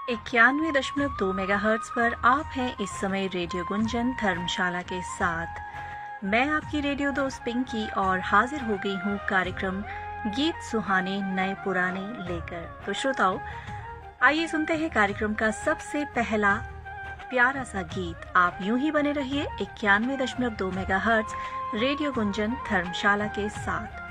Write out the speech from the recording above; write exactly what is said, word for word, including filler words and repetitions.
इक्यानवे दशमलव दो मेगाहर्ट्ज पर आप हैं इस समय रेडियो गुंजन धर्मशाला के साथ। मैं आपकी रेडियो दोस्त पिंकी और हाजिर हो गई हूँ कार्यक्रम गीत सुहाने नए पुराने लेकर। तो श्रोताओ, आइए सुनते हैं कार्यक्रम का सबसे पहला प्यारा सा गीत। आप यूं ही बने रहिए इक्यानवे दशमलव दो मेगाहर्ट्ज रेडियो गुंजन धर्मशाला के साथ।